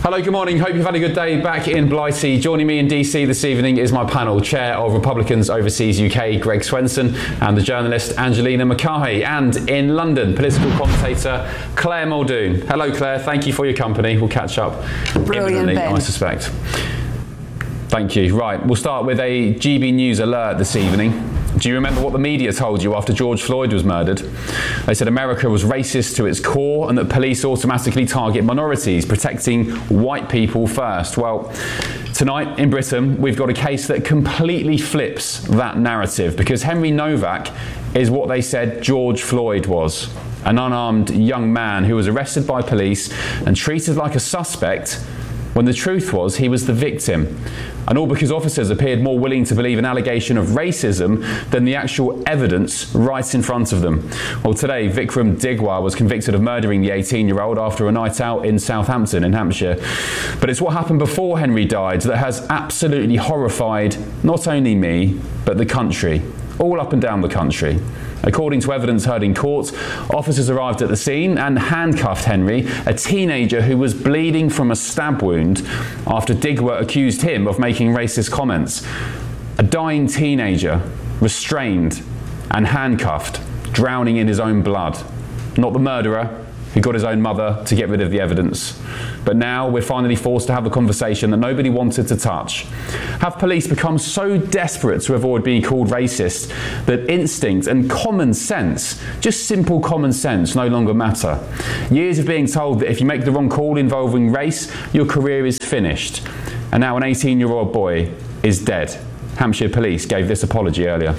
Hello, good morning. Hope you've had a good day back in Blighty. Joining me in DC this evening is my panel, Chair of Republicans Overseas UK, Greg Swenson, and the journalist Angelina Mackay, and in London, political commentator Claire Muldoon. Hello, Claire. Thank you for your company. We'll catch up imminently, Ben. I suspect. Thank you. Right, we'll start with a GB News alert this evening. Do you remember what the media told you after George Floyd was murdered? They said America was racist to its core and that police automatically target minorities, protecting white people first. Well, tonight in Britain, we've got a case that completely flips that narrative, because Henry Novak is what they said George Floyd was. An unarmed young man who was arrested by police and treated like a suspect when the truth was he was the victim. And all because officers appeared more willing to believe an allegation of racism than the actual evidence right in front of them. Well, today, Vikram Digwa was convicted of murdering the 18-year-old after a night out in Southampton in Hampshire. But it's what happened before Henry died that has absolutely horrified not only me, but the country, all up and down the country. According to evidence heard in court, officers arrived at the scene and handcuffed Henry, a teenager who was bleeding from a stab wound after Digwa accused him of making racist comments. A dying teenager, restrained and handcuffed, drowning in his own blood. Not the murderer, who got his own mother to get rid of the evidence. But now we're finally forced to have a conversation that nobody wanted to touch. Have police become so desperate to avoid being called racist that instinct and common sense, just simple common sense, no longer matter? Years of being told that if you make the wrong call involving race, your career is finished. And now an 18-year-old boy is dead. Hampshire police gave this apology earlier.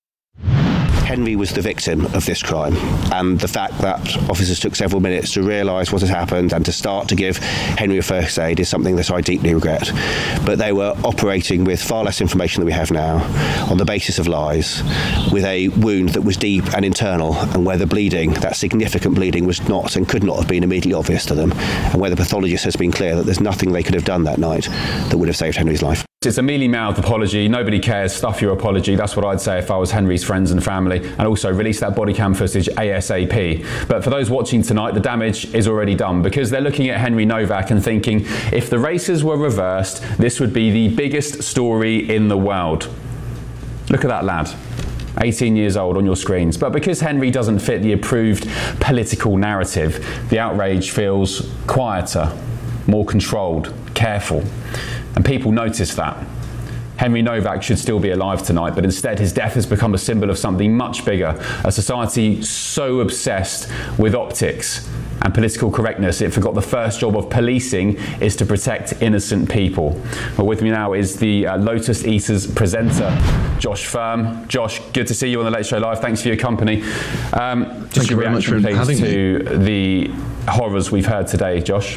Henry was the victim of this crime, and the fact that officers took several minutes to realise what had happened and to start to give Henry a first aid is something that I deeply regret. But they were operating with far less information than we have now, on the basis of lies, with a wound that was deep and internal, and where the bleeding, that significant bleeding, was not and could not have been immediately obvious to them, and where the pathologist has been clear that there's nothing they could have done that night that would have saved Henry's life. It's a mealy-mouthed apology. Nobody cares. Stuff your apology. That's what I'd say if I was Henry's friends and family. And also release that body cam footage ASAP. But for those watching tonight, the damage is already done, because they're looking at Henry Novak and thinking, if the races were reversed, this would be the biggest story in the world. Look at that lad. 18 years old on your screens. But because Henry doesn't fit the approved political narrative, the outrage feels quieter, more controlled, careful. And people notice that. Henry Novak should still be alive tonight, but instead his death has become a symbol of something much bigger, a society so obsessed with optics and political correctness it forgot the first job of policing is to protect innocent people. Well, with me now is the Lotus Eaters presenter, Josh Firm. Josh, good to see you on the Late Show Live. Thanks for your company. Just your reaction, please, to the horrors we've heard today, Josh.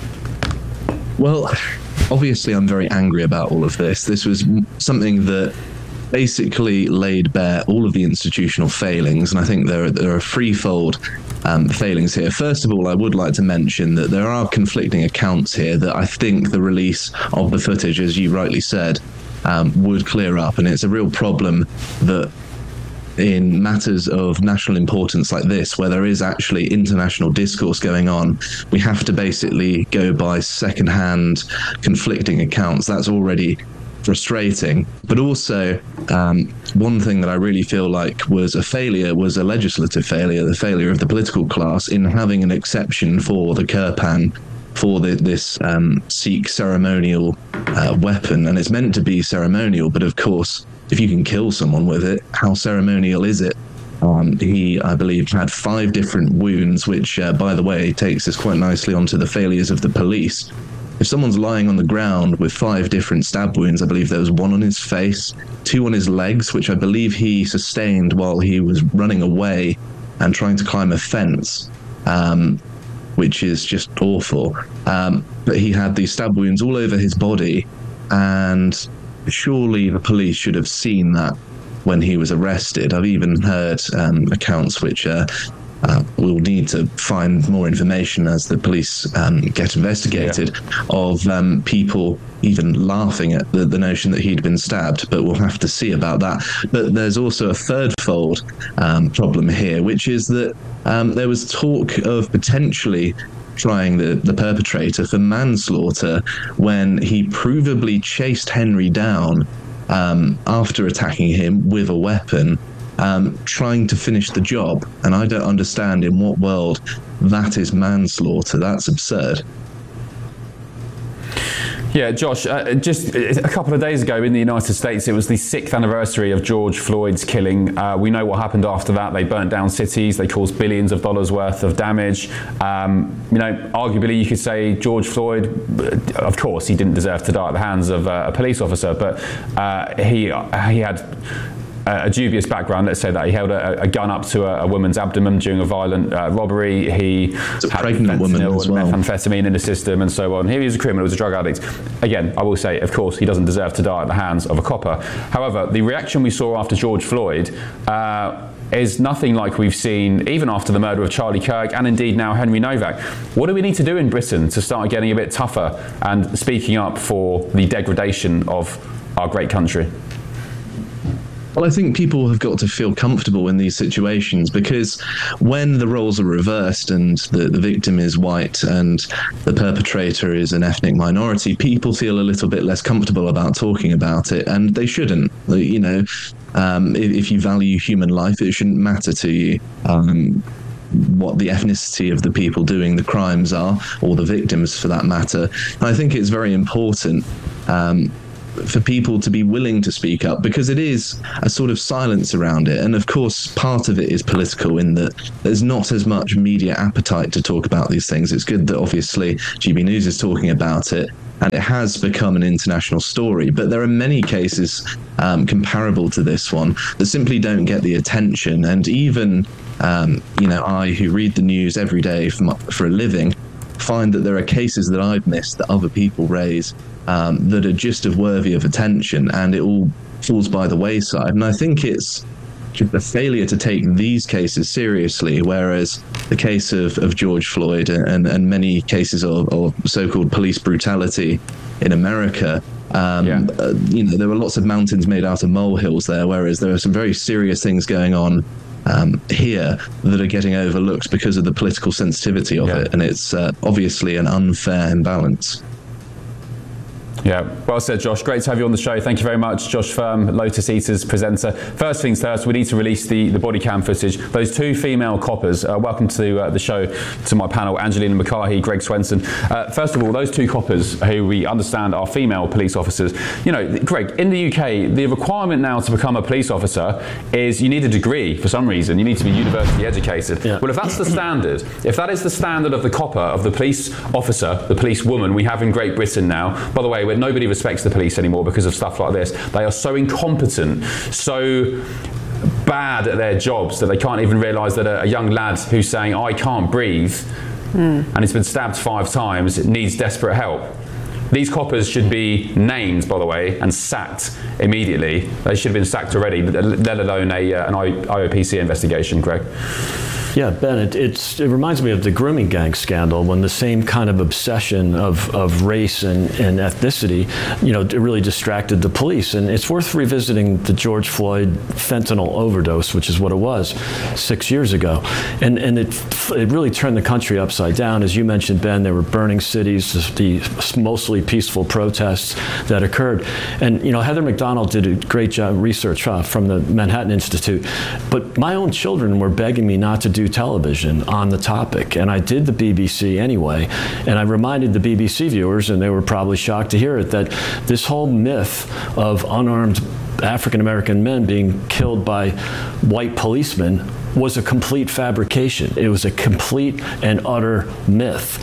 Well, obviously, I'm very angry about all of this. This was something that basically laid bare all of the institutional failings, and I think there are threefold failings here. First of all, I would like to mention that there are conflicting accounts here that I think the release of the footage, as you rightly said, would clear up, and it's a real problem that in matters of national importance like this, where there is actually international discourse going on, we have to basically go by second-hand conflicting accounts. That's already frustrating. But also, one thing that I really feel like was a failure was a legislative failure, the failure of the political class in having an exception for the Kirpan, for this Sikh ceremonial weapon. And it's meant to be ceremonial, but of course, if you can kill someone with it, how ceremonial is it? He, I believe, had 5 different wounds, which, by the way, takes us quite nicely onto the failures of the police. If someone's lying on the ground with 5 different stab wounds, I believe there was 1 on his face, 2 on his legs, which I believe he sustained while he was running away and trying to climb a fence, which is just awful. But he had these stab wounds all over his body, and surely the police should have seen that when he was arrested. I've even heard accounts which we'll need to find more information as the police get investigated, of people even laughing at the notion that he'd been stabbed, but we'll have to see about that. But there's also a third-fold problem here, which is that there was talk of potentially trying the perpetrator for manslaughter when he provably chased Henry down after attacking him with a weapon, trying to finish the job. And I don't understand in what world that is manslaughter. That's absurd. Yeah, Josh, just a couple of days ago in the United States, it was the 6th anniversary of George Floyd's killing. We know what happened after that. They burnt down cities. They caused billions of dollars worth of damage. Arguably, you could say George Floyd, of course, he didn't deserve to die at the hands of a police officer, but he had a dubious background. Let's say that he held a gun up to a woman's abdomen during a violent robbery. He had a pregnant woman as well. Methamphetamine in the system and so on. He was a criminal, he was a drug addict. Again, I will say, of course, he doesn't deserve to die at the hands of a copper. However, the reaction we saw after George Floyd is nothing like we've seen even after the murder of Charlie Kirk and indeed now Henry Novak. What do we need to do in Britain to start getting a bit tougher and speaking up for the degradation of our great country? Well, I think people have got to feel comfortable in these situations, because when the roles are reversed and the victim is white and the perpetrator is an ethnic minority, people feel a little bit less comfortable about talking about it, and they shouldn't. You know, if you value human life, it shouldn't matter to you what the ethnicity of the people doing the crimes are, or the victims for that matter. And I think it's very important for people to be willing to speak up, because it is a sort of silence around it. And of course, part of it is political in that there's not as much media appetite to talk about these things. It's good that obviously GB News is talking about it, and it has become an international story. But there are many cases comparable to this one that simply don't get the attention. And even, I, who read the news every day for a living, find that there are cases that I've missed that other people raise that are just as worthy of attention, and it all falls by the wayside. And I think it's just a failure to take these cases seriously, whereas the case of George Floyd and many cases of so-called police brutality in America, there were lots of mountains made out of molehills there, whereas there are some very serious things going on here that are getting overlooked because of the political sensitivity of it, and it's obviously an unfair imbalance. Yeah, well said, Josh. Great to have you on the show. Thank you very much. Josh Firm, Lotus Eaters presenter. First things first, we need to release the body cam footage. Those two female coppers, welcome to the show, to my panel, Angelina McCarthy, Greg Swenson. First of all, those two coppers, who we understand are female police officers. You know, Greg, in the UK, the requirement now to become a police officer is you need a degree for some reason. You need to be university educated. Yeah. Well, if that's the standard, if that is the standard of the copper, of the police officer, the police woman we have in Great Britain now, by the way, where nobody respects the police anymore because of stuff like this. They are so incompetent, so bad at their jobs that they can't even realise that a young lad who's saying, I can't breathe, and he's been stabbed 5 times, needs desperate help. These coppers should be named, by the way, and sacked immediately. They should have been sacked already, let alone an IOPC investigation, Greg. Yeah, Ben, it reminds me of the grooming gang scandal, when the same kind of obsession of race and ethnicity, it really distracted the police. And it's worth revisiting the George Floyd fentanyl overdose, which is what it was 6 years ago. And it really turned the country upside down. As you mentioned, Ben, they were burning cities, the mostly peaceful protests that occurred. And, Heather McDonald did a great job research from the Manhattan Institute. But my own children were begging me not to do television on the topic, and I did the BBC anyway, and I reminded the BBC viewers, and they were probably shocked to hear it, that this whole myth of unarmed African American men being killed by white policemen was a complete fabrication. It was a complete and utter myth.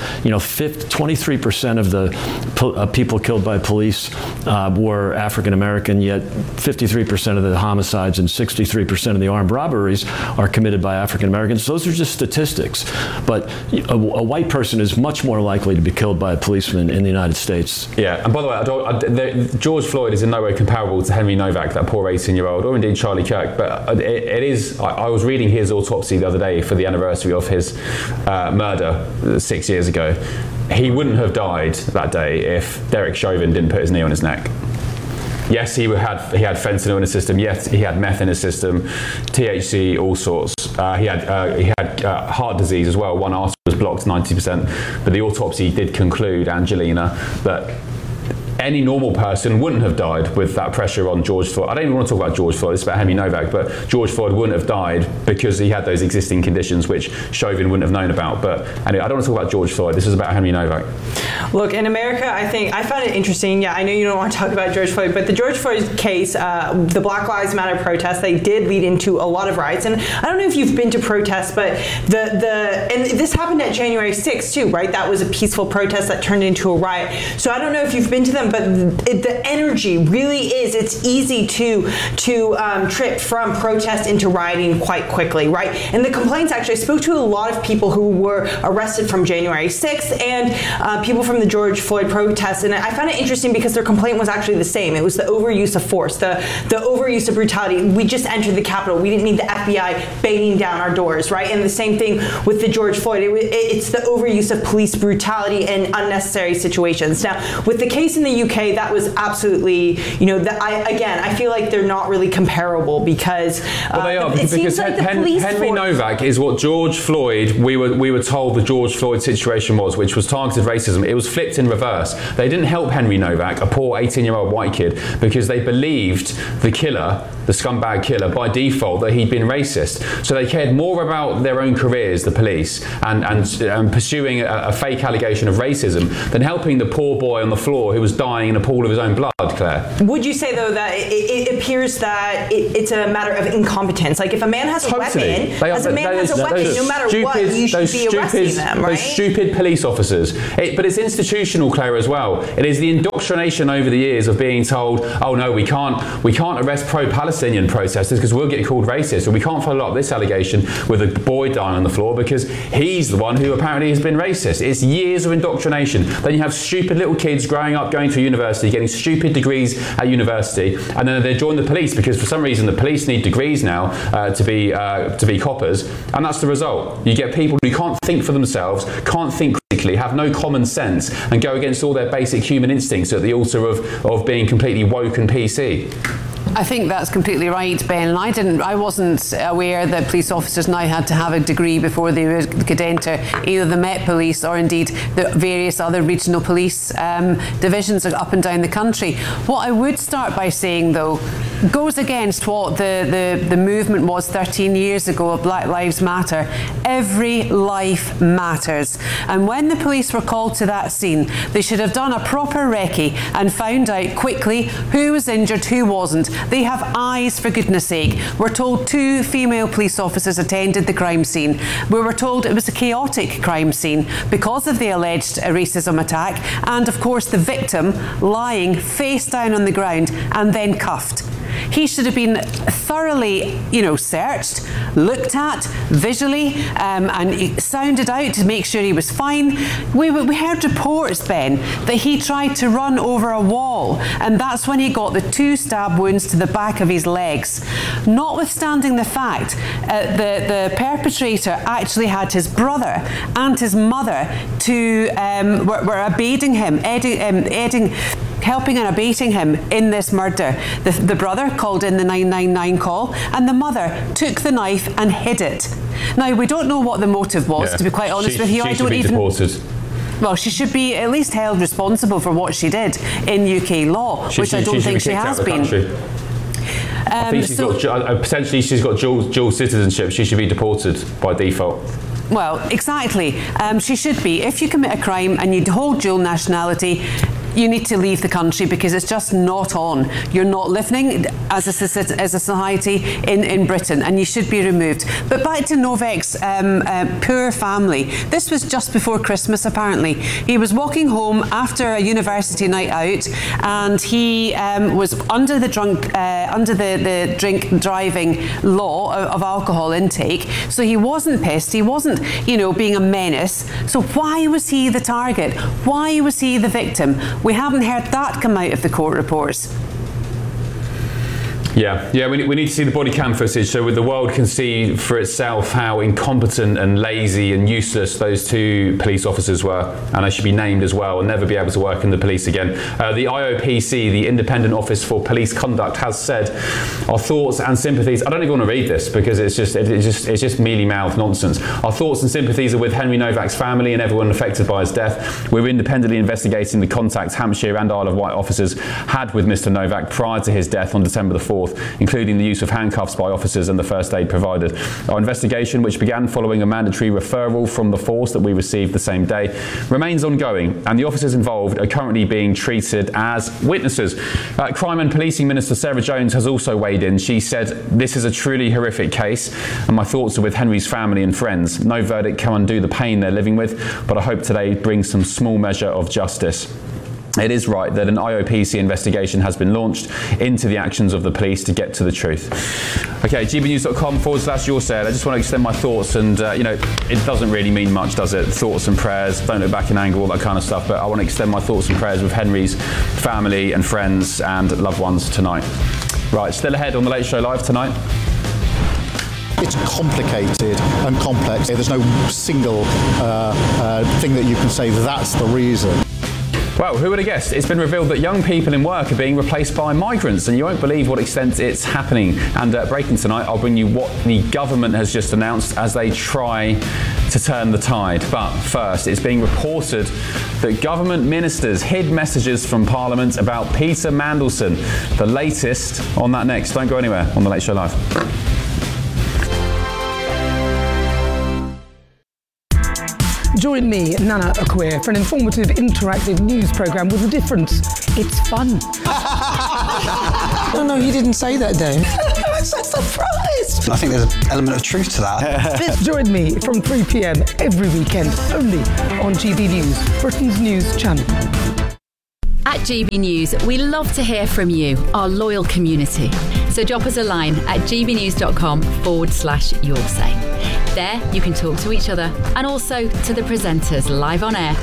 23% of the people killed by police were African American, yet 53% of the homicides and 63% of the armed robberies are committed by African Americans. Those are just statistics. But a white person is much more likely to be killed by a policeman in the United States. Yeah, and by the way, George Floyd is in no way comparable to Henry Novak, that poor 18-year-old, or indeed Charlie Kirk. But it is, I was reading his autopsy the other day for the anniversary of his murder 6 years ago. He wouldn't have died that day if Derek Chauvin didn't put his knee on his neck. Yes, he had fentanyl in his system. Yes, he had meth in his system, THC, all sorts. He had heart disease as well. One artery was blocked 90%. But the autopsy did conclude, Angelina, that any normal person wouldn't have died with that pressure on George Floyd. I don't even want to talk about George Floyd, it's about Henry Novak, but George Floyd wouldn't have died because he had those existing conditions which Chauvin wouldn't have known about. But anyway, I don't want to talk about George Floyd, this is about Henry Novak. Look, in America, I found it interesting. Yeah, I know you don't want to talk about George Floyd, but the George Floyd case, the Black Lives Matter protests, they did lead into a lot of riots. And I don't know if you've been to protests, but and this happened at January 6th too, right? That was a peaceful protest that turned into a riot. So I don't know if you've been to them, but the energy really is, it's easy to trip from protest into rioting quite quickly, right? And the complaints, actually, I spoke to a lot of people who were arrested from January 6th and people from the George Floyd protests, and I found it interesting because their complaint was actually the same. It was the overuse of force, the overuse of brutality. We just entered the Capitol. We didn't need the FBI banging down our doors, right? And the same thing with the George Floyd. It's the overuse of police brutality in unnecessary situations. Now, with the case in the UK, that was absolutely, I feel like they're not really comparable because they are, because Henry Novak is what George Floyd, we were told the George Floyd situation was, which was targeted racism. It was flipped in reverse. They didn't help Henry Novak, a poor 18-year-old white kid, because they believed the killer, the scumbag killer, by default that he'd been racist. So they cared more about their own careers, the police, and pursuing a fake allegation of racism than helping the poor boy on the floor who was dying in a pool of his own blood, Claire. Would you say, though, that it appears that it's a matter of incompetence? Like, if a man has a weapon, no matter what, you should be arresting them, right? Those stupid police officers. But it's institutional, Claire, as well. It is the indoctrination over the years of being told, oh no, we can't arrest pro-Palestinian protesters because we'll get called racist, or we can't follow up this allegation with a boy dying on the floor because he's the one who apparently has been racist. It's years of indoctrination. Then you have stupid little kids growing up, going to university, getting stupid degrees at university, and then they join the police because for some reason the police need degrees now to be coppers, and that's the result. You get people who can't think for themselves, can't think critically, have no common sense, and go against all their basic human instincts at the altar of being completely woke and PC. I think that's completely right, Ben. And I wasn't aware that police officers now had to have a degree before they could enter either the Met Police or indeed the various other regional police divisions up and down the country. What I would start by saying, though, goes against what the movement was 13 years ago of Black Lives Matter. Every life matters. And when the police were called to that scene, they should have done a proper recce and found out quickly who was injured, who wasn't. They have eyes, for goodness sake. We're told 2 female police officers attended the crime scene. We were told it was a chaotic crime scene because of the alleged racism attack and, of course, the victim lying face down on the ground and then cuffed. He should have been thoroughly, searched, looked at visually, and sounded out to make sure he was fine. We heard reports, Ben, that he tried to run over a wall, and that's when he got the 2 stab wounds to the back of his legs. Notwithstanding the fact the perpetrator actually had his brother and his mother were abating him, helping and abating him in this murder. The brother called in the 999 call, and the mother took the knife and hid it. Now, we don't know what the motive was, to be quite honest with you. She should be deported. Well, she should be at least held responsible for what she did in UK law, which I don't think she has been. I think potentially she's got dual citizenship. She should be deported by default. Well, exactly. She should be. If you commit a crime and you hold dual nationality, you need to leave the country because it's just not on. You're not living as a society in Britain, and you should be removed. But back to Novak's poor family. This was just before Christmas, apparently. He was walking home after a university night out, and he was under the drink driving law of alcohol intake. So he wasn't pissed. He wasn't, being a menace. So why was he the target? Why was he the victim? We haven't heard that come out of the court reports. Yeah, we need to see the body cam footage so the world can see for itself how incompetent and lazy and useless those two police officers were, and they should be named as well and never be able to work in the police again. The IOPC, the Independent Office for Police Conduct, has said, our thoughts and sympathies, I don't even want to read this because it's just mealy-mouthed nonsense. Our thoughts and sympathies are with Henry Novak's family and everyone affected by his death. We're independently investigating the contacts Hampshire and Isle of Wight officers had with Mr. Novak prior to his death on December the 4th, including the use of handcuffs by officers and the first aid provided. Our investigation, which began following a mandatory referral from the force that we received the same day, remains ongoing, and the officers involved are currently being treated as witnesses. Crime and Policing Minister Sarah Jones has also weighed in. She said, this is a truly horrific case, and my thoughts are with Henry's family and friends. No verdict can undo the pain they're living with, but I hope today brings some small measure of justice. It is right that an IOPC investigation has been launched into the actions of the police to get to the truth. Okay, gbnews.com/YourSaid. I just want to extend my thoughts, and it doesn't really mean much, does it? Thoughts and prayers, don't look back in anger, all that kind of stuff, but I want to extend my thoughts and prayers with Henry's family and friends and loved ones tonight. Right, still ahead on The Late Show Live tonight. It's complicated and complex. There's no single thing that you can say that's the reason. Well, who would have guessed? It's been revealed that young people in work are being replaced by migrants, and you won't believe what extent it's happening. And breaking tonight, I'll bring you what the government has just announced as they try to turn the tide. But first, it's being reported that government ministers hid messages from Parliament about Peter Mandelson. The latest on that next. Don't go anywhere on The Late Show Live. Join me, Nana Akwe, for an informative, interactive news programme with a difference. It's fun. No, he didn't say that, Dave. I'm so surprised. I think there's an element of truth to that. Join me from 3 p.m. every weekend, only on GB News, Britain's news channel. At GB News, we love to hear from you, our loyal community. So drop us a line at gbnews.com/YourSay. There, you can talk to each other and also to the presenters live on air.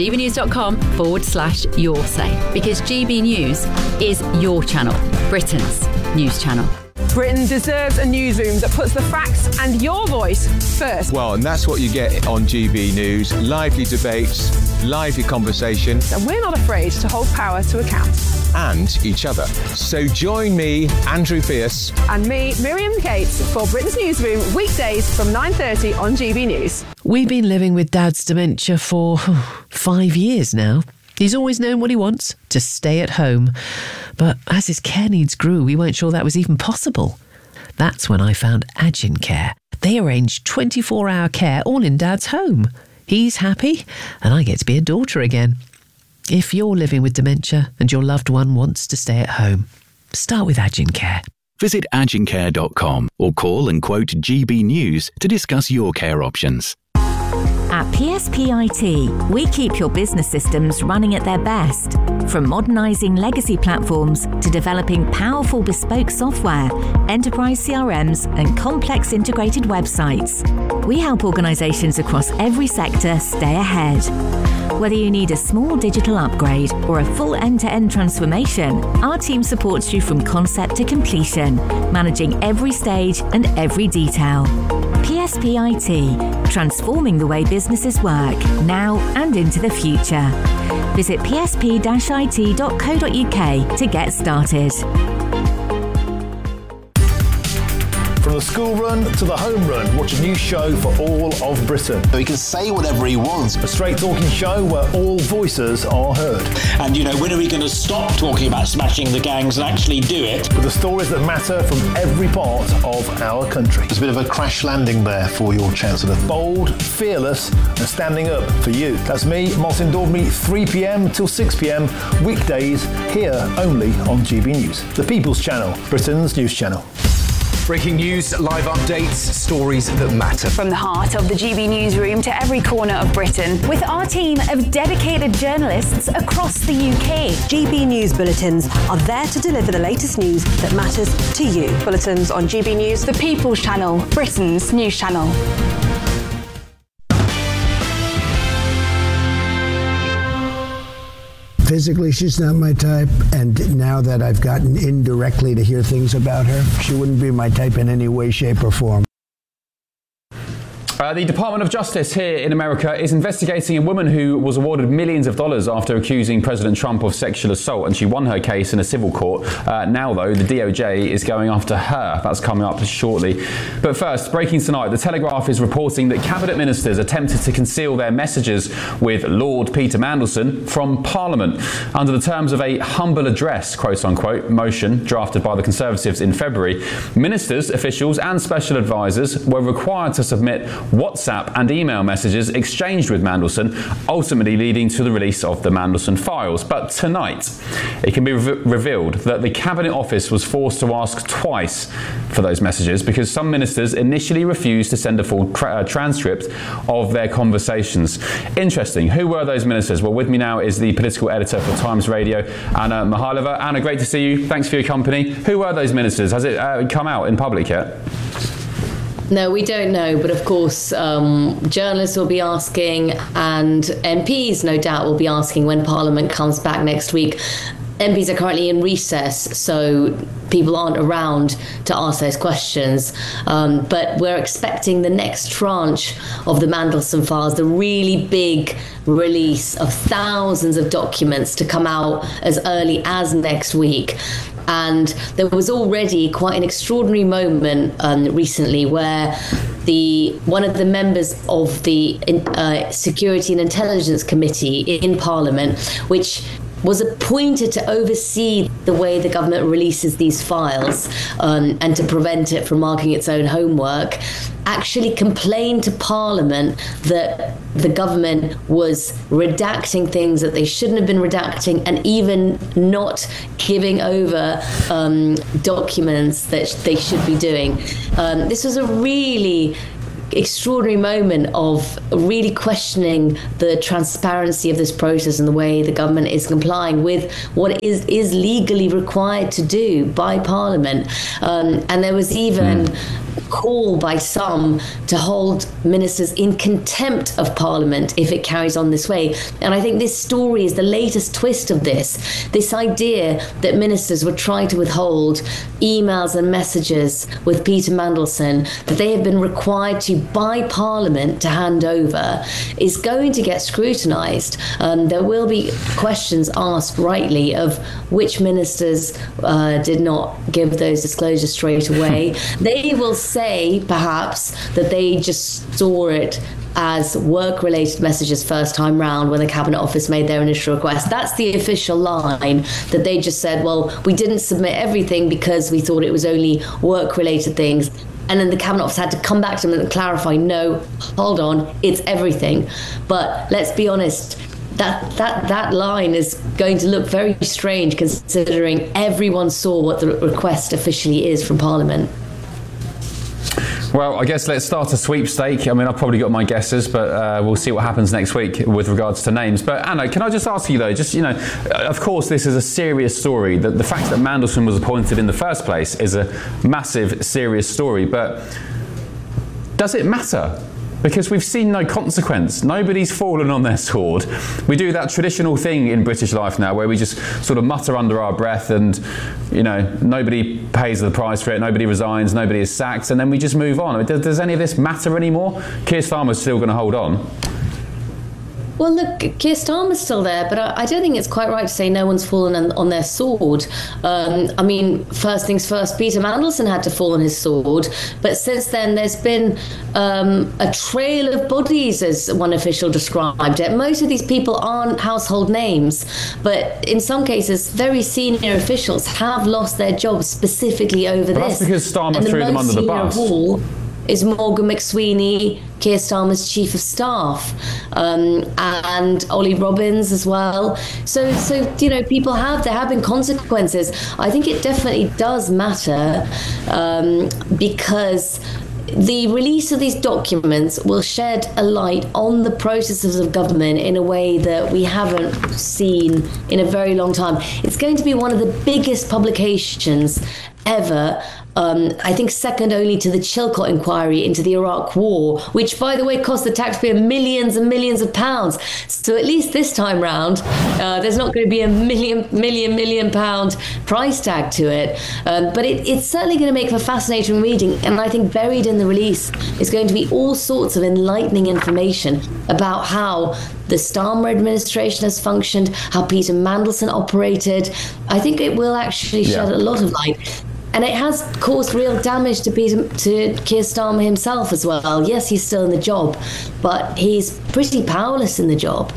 gbnews.com/YourSay. Because GB News is your channel, Britain's news channel. Britain deserves a newsroom that puts the facts and your voice first. Well, and that's what you get on GB News. Lively debates, lively conversation. And we're not afraid to hold power to account. And each other. So join me, Andrew Pierce. And me, Miriam Cates, for Britain's Newsroom, weekdays from 9:30 on GB News. We've been living with Dad's dementia for 5 years now. He's always known what he wants, to stay at home. But as his care needs grew, we weren't sure that was even possible. That's when I found Adjin Care. They arrange 24-hour care all in Dad's home. He's happy, and I get to be a daughter again. If you're living with dementia and your loved one wants to stay at home, start with Adjin Care. Visit adjincare.com or call and quote GB News to discuss your care options. At PSP IT, we keep your business systems running at their best. From modernising legacy platforms to developing powerful bespoke software, enterprise CRMs and complex integrated websites. We help organisations across every sector stay ahead. Whether you need a small digital upgrade or a full end-to-end transformation, our team supports you from concept to completion, managing every stage and every detail. PSP IT, transforming the way businesses work, now and into the future. Visit psp-it.co.uk to get started. From the school run to the home run, watch a new show for all of Britain. So he can say whatever he wants. A straight talking show where all voices are heard. And when are we going to stop talking about smashing the gangs and actually do it? With the stories that matter from every part of our country. There's a bit of a crash landing there for your Chancellor. Bold, fearless and standing up for you. That's me, Martin Daubney, 3 p.m. till 6 p.m. weekdays here only on GB News. The People's Channel, Britain's news channel. Breaking news, live updates, stories that matter. From the heart of the GB Newsroom to every corner of Britain, with our team of dedicated journalists across the UK. GB News bulletins are there to deliver the latest news that matters to you. Bulletins on GB News, the People's Channel, Britain's news channel. Physically, she's not my type, and now that I've gotten indirectly to hear things about her, she wouldn't be my type in any way, shape, or form. The Department of Justice here in America is investigating a woman who was awarded millions of dollars after accusing President Trump of sexual assault, and she won her case in a civil court. Now, though, the DOJ is going after her. That's coming up shortly. But first, breaking tonight, The Telegraph is reporting that cabinet ministers attempted to conceal their messages with Lord Peter Mandelson from Parliament under the terms of a humble address, quote-unquote, motion drafted by the Conservatives in February. Ministers, officials and special advisers were required to submit WhatsApp and email messages exchanged with Mandelson, ultimately leading to the release of the Mandelson files. But tonight, it can be revealed that the Cabinet Office was forced to ask twice for those messages because some ministers initially refused to send a full transcript of their conversations. Interesting. Who were those ministers? Well, with me now is the political editor for Times Radio, Anna Mihailova. Anna, great to see you. Thanks for your company. Who were those ministers? Has it come out in public yet? No, we don't know, but of course journalists will be asking, and MPs no doubt will be asking when Parliament comes back next week. MPs are currently in recess, so people aren't around to ask those questions. But we're expecting the next tranche of the Mandelson files, the really big release of thousands of documents, to come out as early as next week. And there was already quite an extraordinary moment recently where one of the members of the Security and Intelligence Committee in Parliament, which was appointed to oversee the way the government releases these files and to prevent it from marking its own homework, actually complained to Parliament that the government was redacting things that they shouldn't have been redacting, and even not giving over documents that they should be doing. This was a really extraordinary moment of really questioning the transparency of this process and the way the government is complying with what is legally required to do by Parliament. And there was even call by some to hold ministers in contempt of Parliament if it carries on this way. And I think this story is the latest twist of this idea that ministers would try to withhold emails and messages with Peter Mandelson that they have been required to by Parliament to hand over is going to get scrutinised. There will be questions asked rightly of which ministers did not give those disclosures straight away. They will say perhaps that they just saw it as work-related messages first time round when the Cabinet Office made their initial request. That's the official line, that they just said, well, we didn't submit everything because we thought it was only work-related things. And then the Cabinet Office had to come back to them and clarify, no, hold on, it's everything. But let's be honest, that line is going to look very strange considering everyone saw what the request officially is from Parliament. Well, I guess let's start a sweepstake. I mean, I've probably got my guesses, but we'll see what happens next week with regards to names. But Anna, can I just ask you though, of course this is a serious story. The fact that Mandelson was appointed in the first place is a massive, serious story. But does it matter? Because we've seen no consequence. Nobody's fallen on their sword. We do that traditional thing in British life now where we just sort of mutter under our breath and, nobody pays the price for it, nobody resigns, nobody is sacked, and then we just move on. Does any of this matter anymore? Keir Starmer's still going to hold on. Well, look, Keir Starmer's still there, but I don't think it's quite right to say no one's fallen on their sword. I mean, first things first, Peter Mandelson had to fall on his sword, but since then there's been a trail of bodies, as one official described it. Most of these people aren't household names, but in some cases, very senior officials have lost their jobs specifically over this. That's because Starmer threw them under the bus. Is Morgan McSweeney, Keir Starmer's chief of staff, and Ollie Robbins as well. So people there have been consequences. I think it definitely does matter because the release of these documents will shed a light on the processes of government in a way that we haven't seen in a very long time. It's going to be one of the biggest publications ever I think second only to the Chilcot inquiry into the Iraq War, which, by the way, cost the taxpayer millions and millions of pounds. So at least this time round, there's not going to be a million pound price tag to it. But it's certainly going to make for fascinating reading. And I think buried in the release is going to be all sorts of enlightening information about how the Starmer administration has functioned, how Peter Mandelson operated. I think it will actually shed a lot of light. And it has caused real damage to Keir Starmer himself as well. Yes, he's still in the job, but he's pretty powerless in the job.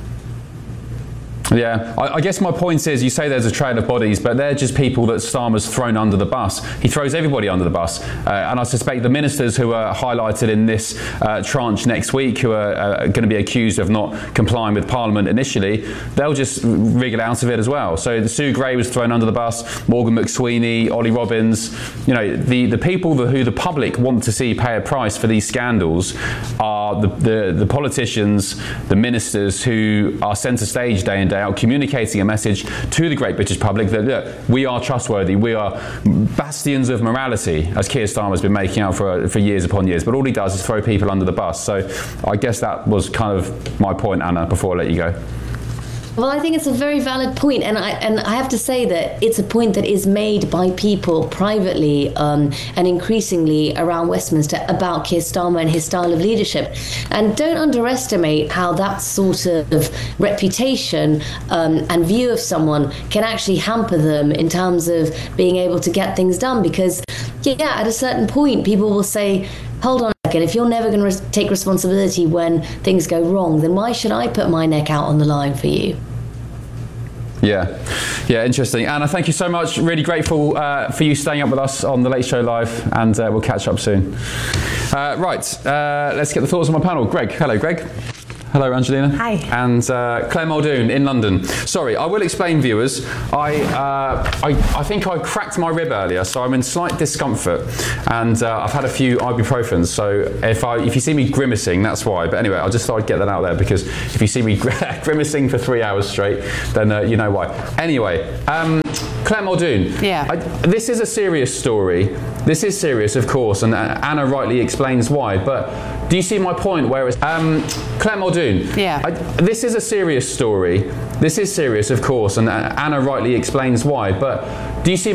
Yeah, I guess my point is, you say there's a trail of bodies, but they're just people that Starmer's thrown under the bus. He throws everybody under the bus. And I suspect the ministers who are highlighted in this tranche next week, who are going to be accused of not complying with Parliament initially, they'll just wriggle out of it as well. So Sue Gray was thrown under the bus, Morgan McSweeney, Ollie Robbins. You know, the people who the public want to see pay a price for these scandals are the politicians, the ministers who are centre stage day in day out, communicating a message to the great British public that, look, we are trustworthy, we are bastions of morality, as Keir Starmer's been making out for years upon years. But all he does is throw people under the bus. So I guess that was kind of my point, Anna, before I let you go. Well, I think it's a very valid point, and I have to say that it's a point that is made by people privately and increasingly around Westminster about Keir Starmer and his style of leadership. And don't underestimate how that sort of reputation and view of someone can actually hamper them in terms of being able to get things done. Because, yeah, at a certain point, people will say, hold on a second, if you're never going to take responsibility when things go wrong, then why should I put my neck out on the line for you? Yeah, interesting. Anna, thank you so much. Really grateful for you staying up with us on The Late Show Live, and we'll catch up soon. Let's get the thoughts on my panel. Greg. Hello, Greg. Hello, Angelina. Hi. And Claire Muldoon in London. Sorry, I will explain, viewers. I think I cracked my rib earlier, so I'm in slight discomfort, and I've had a few ibuprofens. So if you see me grimacing, that's why. But anyway, I just thought I'd get that out there, because if you see me grimacing for 3 hours straight, then you know why. Anyway, Claire Muldoon. Yeah. This is a serious story. This is serious, of course, and Anna rightly explains why. But do you see my point? Where it's Claire Muldoon. Yeah. This is a serious story. This is serious, of course, and Anna rightly explains why. But do you see